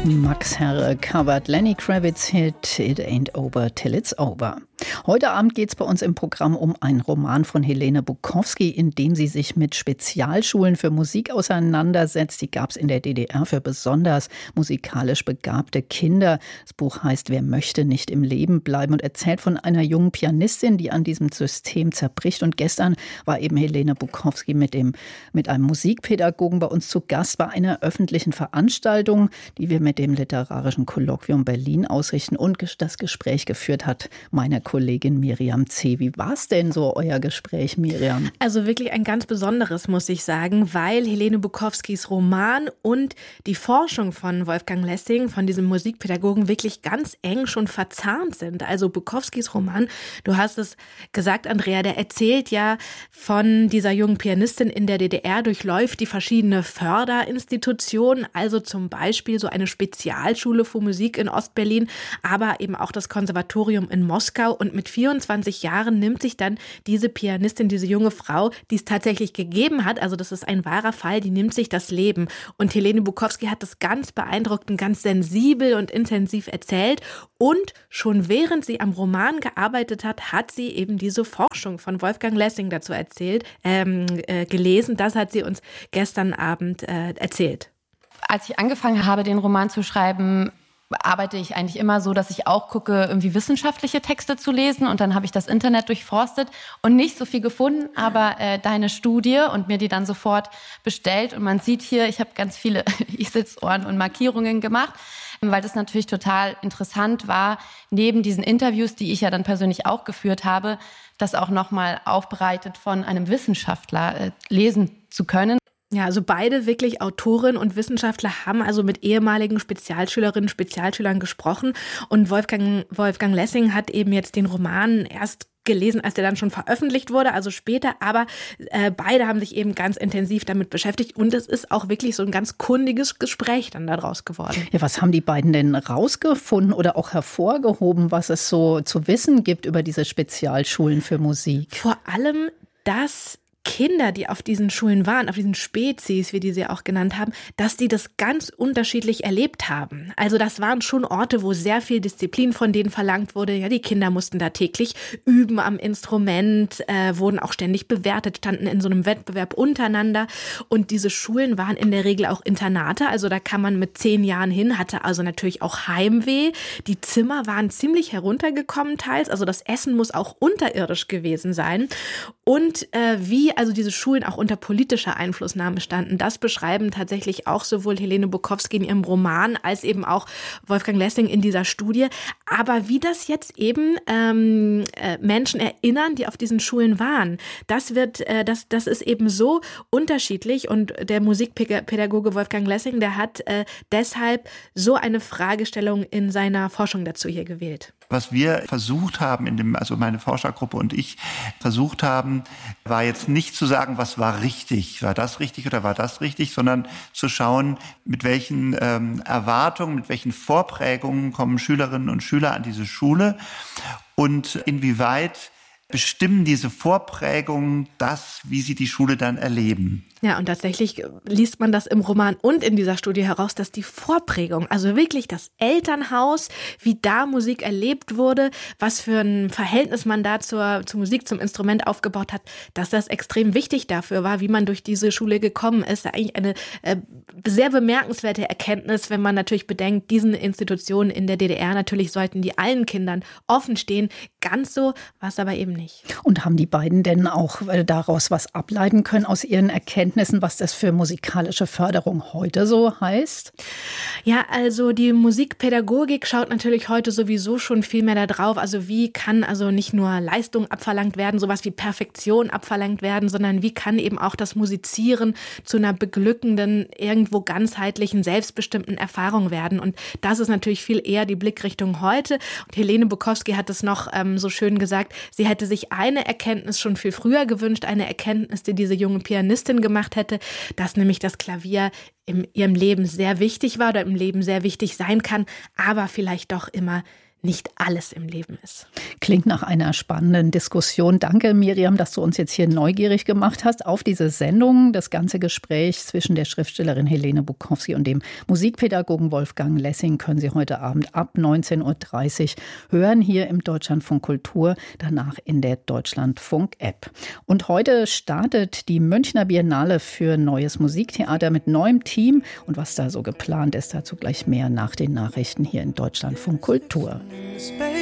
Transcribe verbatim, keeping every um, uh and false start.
Max Herre covert Lenny Kravitz Hit It Ain't Over Till It's Over. Heute Abend geht es bei uns im Programm um einen Roman von Helene Bukowski, in dem sie sich mit Spezialschulen für Musik auseinandersetzt. Die gab es in der D D R für besonders musikalisch begabte Kinder. Das Buch heißt Wer möchte nicht im Leben bleiben und erzählt von einer jungen Pianistin, die an diesem System zerbricht. Und gestern war eben Helene Bukowski mit, dem, mit einem Musikpädagogen bei uns zu Gast bei einer öffentlichen Veranstaltung, die wir mit dem Literarischen Kolloquium Berlin ausrichten. Und das Gespräch geführt hat meine Kollegin Miriam C. Wie war es denn so, euer Gespräch, Miriam? Also wirklich ein ganz besonderes, muss ich sagen, weil Helene Bukowskis Roman und die Forschung von Wolfgang Lessing, von diesem Musikpädagogen, wirklich ganz eng schon verzahnt sind. Also Bukowskis Roman, du hast es gesagt, Andrea, der erzählt ja von dieser jungen Pianistin in der D D R, durchläuft die verschiedene Förderinstitutionen, also zum Beispiel so eine Spezialschule für Musik in Ostberlin, aber eben auch das Konservatorium in Moskau. Und mit vierundzwanzig Jahren nimmt sich dann diese Pianistin, diese junge Frau, die es tatsächlich gegeben hat, also das ist ein wahrer Fall, die nimmt sich das Leben. Und Helene Bukowski hat das ganz beeindruckend, ganz sensibel und intensiv erzählt. Und schon während sie am Roman gearbeitet hat, hat sie eben diese Forschung von Wolfgang Lessing dazu erzählt, ähm, äh, gelesen. Das hat sie uns gestern Abend äh, erzählt. Als ich angefangen habe, den Roman zu schreiben, arbeite ich eigentlich immer so, dass ich auch gucke, irgendwie wissenschaftliche Texte zu lesen. Und dann habe ich das Internet durchforstet und nicht so viel gefunden, aber äh, deine Studie und mir die dann sofort bestellt. Und man sieht hier, ich habe ganz viele Ich-Sitzohren und Markierungen gemacht, weil das natürlich total interessant war, neben diesen Interviews, die ich ja dann persönlich auch geführt habe, das auch nochmal aufbereitet von einem Wissenschaftler äh, lesen zu können. Ja, also beide wirklich Autoren und Wissenschaftler haben also mit ehemaligen Spezialschülerinnen, Spezialschülern gesprochen. Und Wolfgang, Wolfgang Lessing hat eben jetzt den Roman erst gelesen, als der dann schon veröffentlicht wurde, also später. Aber äh, beide haben sich eben ganz intensiv damit beschäftigt. Und es ist auch wirklich so ein ganz kundiges Gespräch dann daraus geworden. Ja, was haben die beiden denn rausgefunden oder auch hervorgehoben, was es so zu wissen gibt über diese Spezialschulen für Musik? Vor allem, dass Kinder, die auf diesen Schulen waren, auf diesen Spezies, wie die sie auch genannt haben, dass die das ganz unterschiedlich erlebt haben. Also das waren schon Orte, wo sehr viel Disziplin von denen verlangt wurde. Ja, die Kinder mussten da täglich üben am Instrument, äh, wurden auch ständig bewertet, standen in so einem Wettbewerb untereinander. Und diese Schulen waren in der Regel auch Internate. Also da kam man mit zehn Jahren hin, hatte also natürlich auch Heimweh. Die Zimmer waren ziemlich heruntergekommen teils. Also das Essen muss auch unterirdisch gewesen sein. Und äh, wie also diese Schulen auch unter politischer Einflussnahme standen. Das beschreiben tatsächlich auch sowohl Helene Bukowski in ihrem Roman als eben auch Wolfgang Lessing in dieser Studie. Aber wie das jetzt eben ähm, äh, Menschen erinnern, die auf diesen Schulen waren, das wird, äh, das, das ist eben so unterschiedlich. Und der Musikpädagoge Wolfgang Lessing, der hat äh, deshalb so eine Fragestellung in seiner Forschung dazu hier gewählt. Was wir versucht haben, in dem, also meine Forschergruppe und ich versucht haben, war jetzt nicht zu sagen, was war richtig, war das richtig oder war das richtig, sondern zu schauen, mit welchen ähm, Erwartungen, mit welchen Vorprägungen kommen Schülerinnen und Schüler an diese Schule und inwieweit bestimmen diese Vorprägungen das, wie sie die Schule dann erleben. Ja, und tatsächlich liest man das im Roman und in dieser Studie heraus, dass die Vorprägung, also wirklich das Elternhaus, wie da Musik erlebt wurde, was für ein Verhältnis man da zur, zur Musik, zum Instrument aufgebaut hat, dass das extrem wichtig dafür war, wie man durch diese Schule gekommen ist. Eigentlich eine äh, sehr bemerkenswerte Erkenntnis, wenn man natürlich bedenkt, diesen Institutionen in der D D R natürlich sollten die allen Kindern offen stehen. Ganz so war es aber eben nicht. Und haben die beiden denn auch daraus was ableiten können aus ihren Erkenntnissen, was das für musikalische Förderung heute so heißt? Ja, also die Musikpädagogik schaut natürlich heute sowieso schon viel mehr da drauf. Also wie kann also nicht nur Leistung abverlangt werden, sowas wie Perfektion abverlangt werden, sondern wie kann eben auch das Musizieren zu einer beglückenden, irgendwo ganzheitlichen, selbstbestimmten Erfahrung werden. Und das ist natürlich viel eher die Blickrichtung heute. Und Helene Bukowski hat es noch ähm, so schön gesagt, sie hätte sich eine Erkenntnis schon viel früher gewünscht, eine Erkenntnis, die diese junge Pianistin gemacht hätte, dass nämlich das Klavier in ihrem Leben sehr wichtig war oder im Leben sehr wichtig sein kann, aber vielleicht doch immer nicht alles im Leben ist. Klingt nach einer spannenden Diskussion. Danke, Miriam, dass du uns jetzt hier neugierig gemacht hast auf diese Sendung. Das ganze Gespräch zwischen der Schriftstellerin Helene Bukowski und dem Musikpädagogen Wolfgang Lessing können Sie heute Abend ab neunzehn Uhr dreißig hören, hier im Deutschlandfunk Kultur, danach in der Deutschlandfunk-App. Und heute startet die Münchner Biennale für Neues Musiktheater mit neuem Team. Und was da so geplant ist, dazu gleich mehr nach den Nachrichten hier in Deutschlandfunk Kultur.